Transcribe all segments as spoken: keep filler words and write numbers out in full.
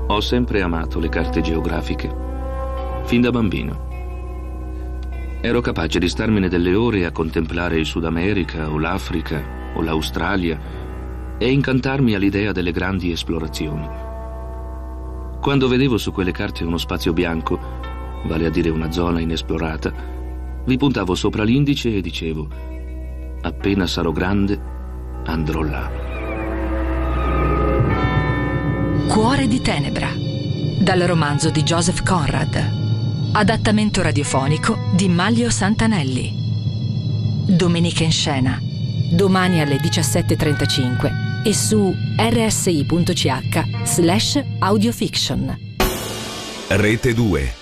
Ho sempre amato le carte geografiche, fin da bambino. Ero capace di starmene delle ore a contemplare il Sud America o l'Africa o l'Australia e incantarmi all'idea delle grandi esplorazioni. Quando vedevo su quelle carte uno spazio bianco, vale a dire una zona inesplorata, vi puntavo sopra l'indice e dicevo: appena sarò grande, andrò là. Cuore di tenebra, dal romanzo di Joseph Conrad. Adattamento radiofonico di Manlio Santanelli. Domenica in scena, domani alle diciassette e trentacinque e su rsi.ch slash audiofiction. Rete due.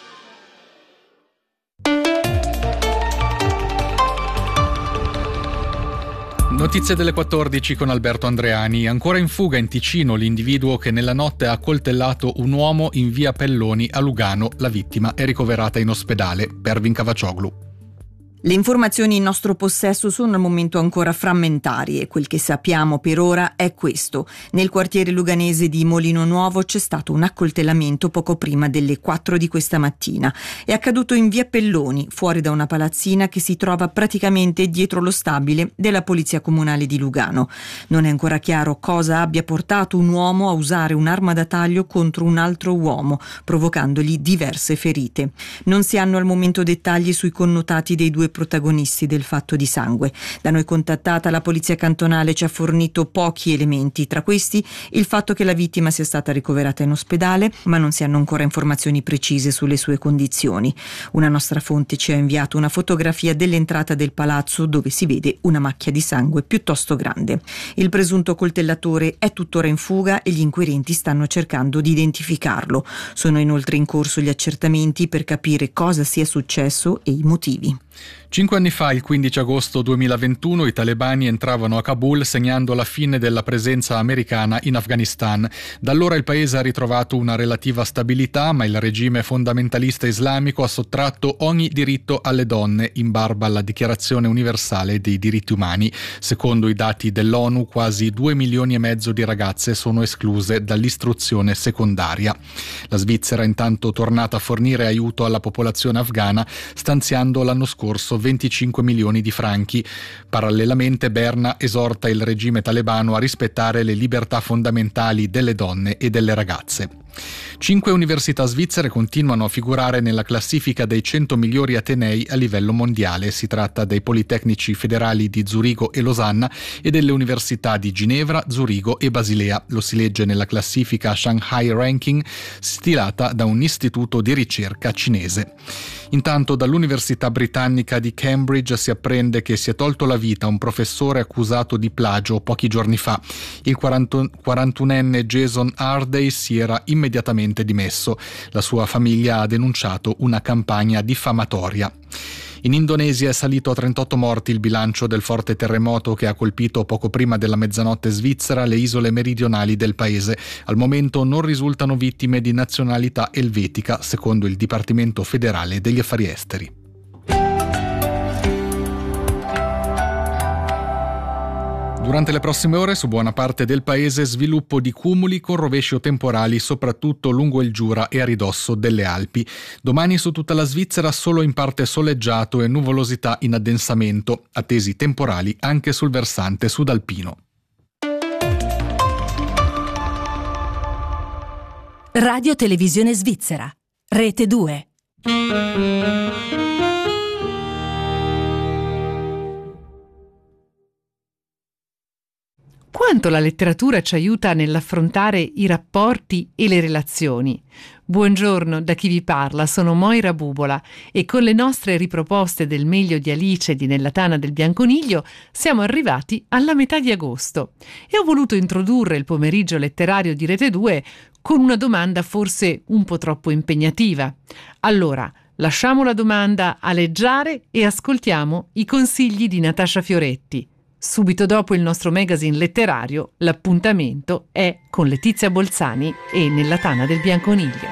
Notizie delle quattordici con Alberto Andreani. Ancora in fuga in Ticino l'individuo che nella notte ha accoltellato un uomo in via Pelloni a Lugano. La vittima è ricoverata in ospedale. Pervin Cavaccioglu. Le informazioni in nostro possesso sono al momento ancora frammentarie. Quel che sappiamo per ora è questo. Nel quartiere luganese di Molino Nuovo c'è stato un accoltellamento poco prima delle quattro di questa mattina. È accaduto in via Pelloni, fuori da una palazzina che si trova praticamente dietro lo stabile della Polizia Comunale di Lugano. Non è ancora chiaro cosa abbia portato un uomo a usare un'arma da taglio contro un altro uomo, provocandogli diverse ferite. Non si hanno al momento dettagli sui connotati dei due protagonisti del fatto di sangue. Da noi contattata, la polizia cantonale ci ha fornito pochi elementi, tra questi il fatto che la vittima sia stata ricoverata in ospedale, ma non si hanno ancora informazioni precise sulle sue condizioni. Una nostra fonte ci ha inviato una fotografia dell'entrata del palazzo dove si vede una macchia di sangue piuttosto grande. Il presunto coltellatore è tuttora in fuga e gli inquirenti stanno cercando di identificarlo. Sono inoltre in corso gli accertamenti per capire cosa sia successo e i motivi. Cinque anni fa, il quindici agosto duemilaventuno, i talebani entravano a Kabul segnando la fine della presenza americana in Afghanistan. Da allora il paese ha ritrovato una relativa stabilità, ma il regime fondamentalista islamico ha sottratto ogni diritto alle donne in barba alla Dichiarazione universale dei diritti umani. Secondo i dati dell'ONU, quasi due milioni e mezzo di ragazze sono escluse dall'istruzione secondaria. La Svizzera è intanto tornata a fornire aiuto alla popolazione afghana, stanziando l'anno scorso venticinque milioni di franchi. Parallelamente Berna esorta il regime talebano a rispettare le libertà fondamentali delle donne e delle ragazze. Cinque università svizzere continuano a figurare nella classifica dei cento migliori atenei a livello mondiale. Si tratta dei Politecnici federali di Zurigo e Losanna e delle università di Ginevra, Zurigo e Basilea. Lo si legge nella classifica Shanghai Ranking stilata da un istituto di ricerca cinese. Intanto dall'Università britannica di Cambridge si apprende che si è tolto la vita un professore accusato di plagio pochi giorni fa. Il quarantunenne Jason Harday si era immediatamente dimesso. La sua famiglia ha denunciato una campagna diffamatoria. In Indonesia è salito a trentotto morti il bilancio del forte terremoto che ha colpito poco prima della mezzanotte svizzera le isole meridionali del paese. Al momento non risultano vittime di nazionalità elvetica, secondo il Dipartimento federale degli affari esteri. Durante le prossime ore su buona parte del paese sviluppo di cumuli con rovescio temporali soprattutto lungo il Giura e a ridosso delle Alpi. Domani su tutta la Svizzera solo in parte soleggiato e nuvolosità in addensamento, attesi temporali anche sul versante sudalpino. Radio Televisione Svizzera, Rete due. Quanto la letteratura ci aiuta nell'affrontare i rapporti e le relazioni. Buongiorno da chi vi parla, sono Moira Bubola e con le nostre riproposte del Meglio di Alice di Nella Tana del Bianconiglio siamo arrivati alla metà di agosto e ho voluto introdurre il pomeriggio letterario di Rete due con una domanda forse un po' troppo impegnativa. Allora, lasciamo la domanda aleggiare e ascoltiamo i consigli di Natascia Fioretti. Subito dopo il nostro magazine letterario, l'appuntamento è con Letizia Bolzani e Nella Tana del Bianconiglio.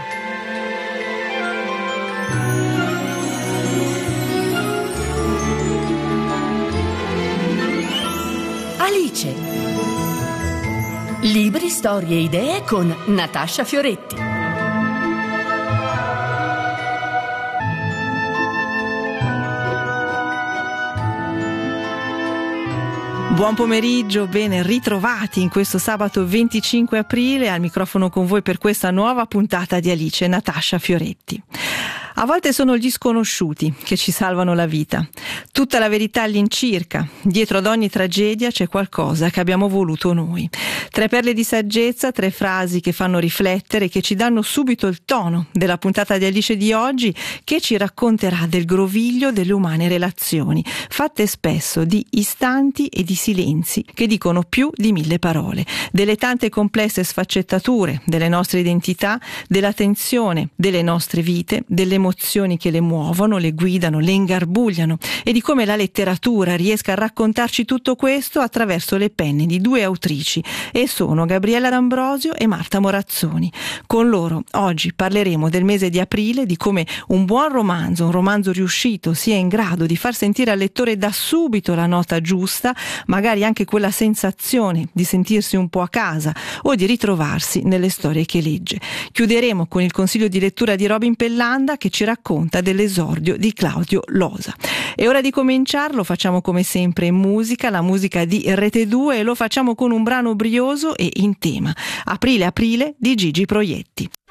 Alice. Libri, storie e idee con Natascia Fioretti. Buon pomeriggio, ben ritrovati in questo sabato venticinque aprile, al microfono con voi per questa nuova puntata di Alice, Natascia Fioretti. A volte sono gli sconosciuti che ci salvano la vita. Tutta la verità all'incirca. Dietro ad ogni tragedia c'è qualcosa che abbiamo voluto noi. Tre perle di saggezza, tre frasi che fanno riflettere, che ci danno subito il tono della puntata di Alice di oggi, che ci racconterà del groviglio delle umane relazioni, fatte spesso di istanti e di silenzi che dicono più di mille parole, delle tante complesse sfaccettature delle nostre identità, della tensione delle nostre vite, delle emozioni che le muovono, le guidano, le ingarbugliano, e di come la letteratura riesca a raccontarci tutto questo attraverso le penne di due autrici, e sono Gabriella D'Ambrosio e Marta Morazzoni. Con loro oggi parleremo del mese di aprile, di come un buon romanzo, un romanzo riuscito, sia in grado di far sentire al lettore da subito la nota giusta, magari anche quella sensazione di sentirsi un po' a casa o di ritrovarsi nelle storie che legge. Chiuderemo con il consiglio di lettura di Robin Pellanda, che ci racconta dell'esordio di Claudio Losa. È ora di cominciare, lo facciamo come sempre in musica, la musica di Rete due, e lo facciamo con un brano brioso e in tema. Aprile aprile di Gigi Proietti.